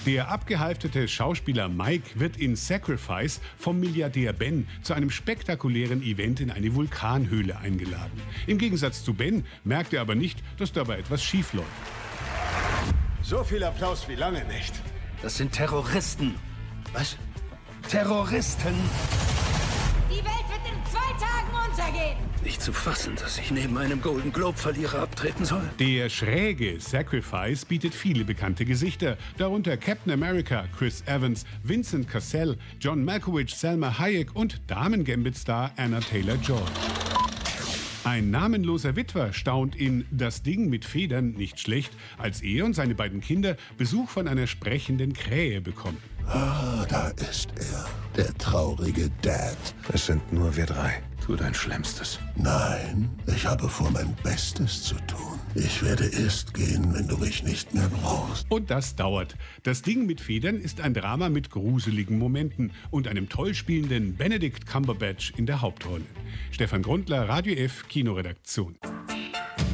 Der abgehalfterte Schauspieler Mike wird in Sacrifice vom Milliardär Ben zu einem spektakulären Event in eine Vulkanhöhle eingeladen. Im Gegensatz zu Ben merkt er aber nicht, dass dabei etwas schief läuft. So viel Applaus wie lange nicht. Das sind Terroristen. Was? Terroristen! Die Welt wird in 2 Tagen untergehen. Nicht zu fassen, dass ich neben einem Golden Globe-Verlierer abtreten soll. Der schräge Sacrifice bietet viele bekannte Gesichter, darunter Captain America, Chris Evans, Vincent Cassel, John Malkovich, Salma Hayek und Damen-Gambit-Star Anna Taylor-Joy. Ein namenloser Witwer staunt in Das Ding mit Federn nicht schlecht, als er und seine beiden Kinder Besuch von einer sprechenden Krähe bekommen. Ah, da ist er, der traurige Dad. Es sind nur wir 3. Tu dein Schlimmstes. Nein, ich habe vor, mein Bestes zu tun. Ich werde erst gehen, wenn du mich nicht mehr brauchst. Und das dauert. Das Ding mit Federn ist ein Drama mit gruseligen Momenten und einem toll spielenden Benedict Cumberbatch in der Hauptrolle. Stefan Grundler, Radio F, Kinoredaktion.